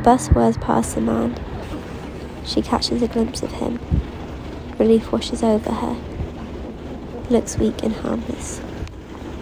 bus whirs past the man. She catches a glimpse of him. Relief washes over her. He looks weak and harmless.